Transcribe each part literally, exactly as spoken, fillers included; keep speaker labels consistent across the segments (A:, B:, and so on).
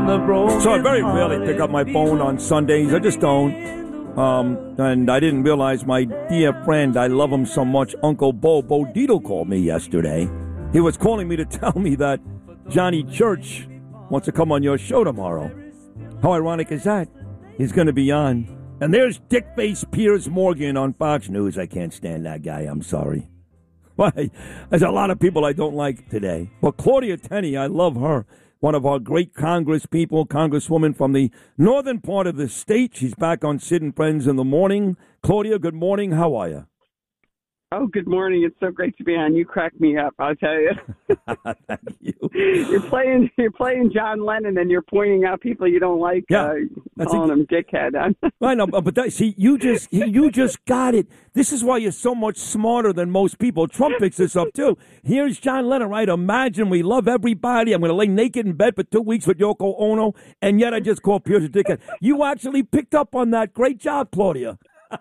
A: So I very rarely pick up my phone on Sundays. I just don't. Um, and I didn't realize my dear friend, I love him so much, Uncle Bo, Bo Dietl called me yesterday. He was calling me to tell me that Johnny Church wants to come on your show tomorrow. How ironic is that? He's going to be on. And there's Dickface Piers Morgan on Fox News. I can't stand that guy. I'm sorry. Why? There's a lot of people I don't like today. But Claudia Tenney, I love her. One of our great Congress people, Congresswoman from the northern part of the state. She's back on Sid and Friends in the morning. Claudia, good morning. How are you?
B: Oh, good morning. It's so great to be on. You crack me up, I'll tell you.
A: Thank you.
B: You're playing you're playing John Lennon and you're pointing out people you don't like,
A: yeah,
B: uh, calling them dickhead.
A: I know, but that, see, you just you just got it. This is why you're so much smarter than most people. Trump picks this up, too. Here's John Lennon, right? Imagine we love everybody. I'm going to lay naked in bed for two weeks with Yoko Ono, and yet I just call Piers a dickhead. You actually picked up on that. Great job, Claudia.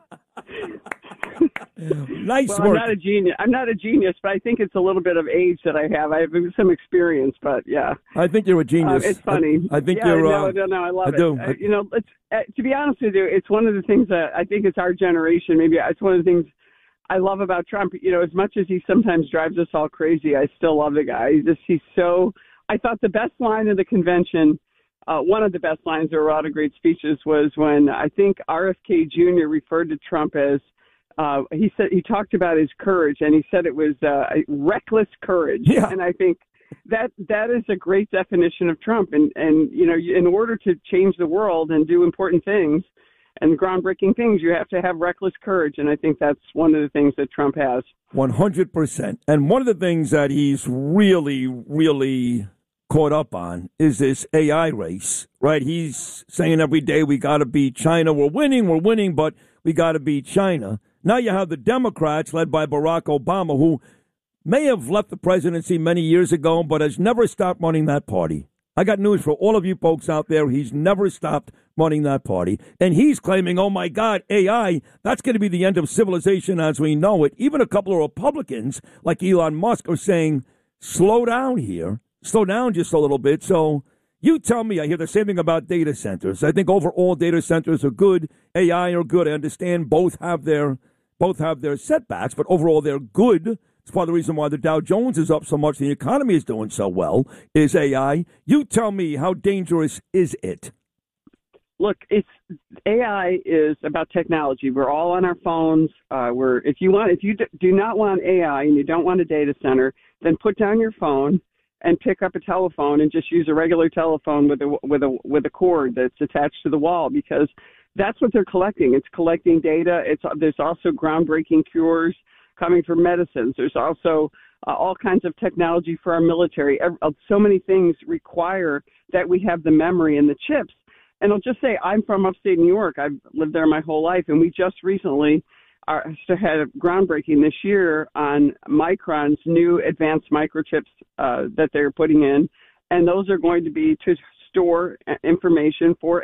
A: Nice
B: well,
A: work.
B: I'm not a genius. I'm not a genius, but I think it's a little bit of age that I have. I have some experience, but yeah.
A: I think you're a genius.
B: Um, it's funny.
A: I, I think
B: yeah,
A: you're.
B: No,
A: uh,
B: no, no. I love
A: I
B: it.
A: do.
B: Uh, you know, it's, uh, to be honest with you, it's one of the things that I think it's our generation. Maybe it's one of the things I love about Trump. You know, as much as he sometimes drives us all crazy, I still love the guy. He's just he's so. I thought the best line of the convention. Uh, one of the best lines, there were a lot of great speeches, was when I think R F K Junior referred to Trump as, uh, he said, he talked about his courage, and he said it was uh, reckless courage.
A: Yeah.
B: And I think that that is a great definition of Trump. And, and, you know, in order to change the world and do important things and groundbreaking things, you have to have reckless courage. And I think that's one of the things that Trump has.
A: one hundred percent. And one of the things that he's really, really caught up on is this A I race, right? He's saying every day we got to beat China. We're winning, we're winning, but we got to beat China. Now you have the Democrats led by Barack Obama, who may have left the presidency many years ago, but has never stopped running that party. I got news for all of you folks out there. He's never stopped running that party. And he's claiming, oh, my God, A I, that's going to be the end of civilization as we know it. Even a couple of Republicans like Elon Musk are saying, slow down here. Slow down just a little bit. So you tell me. I hear the same thing about data centers. I think overall data centers are good. A I are good. I understand both have their both have their setbacks, but overall they're good. It's part of the reason why the Dow Jones is up so much, the economy is doing so well, is A I. You tell me, how dangerous is it?
B: Look, it's A I is about technology. We're all on our phones. Uh, we're if you want if you do not want A I and you don't want a data center, then put down your phone and pick up a telephone and just use a regular telephone with a with a with a cord that's attached to the wall, because that's what they're collecting. It's collecting data. It's there's also groundbreaking cures coming from medicines. There's also uh, all kinds of technology for our military. So many things require that we have the memory and the chips. And I'll just say, I'm from upstate New York. I've lived there my whole life, and we just recently Are, had a groundbreaking this year on Micron's new advanced microchips uh, that they're putting in, and those are going to be to store information for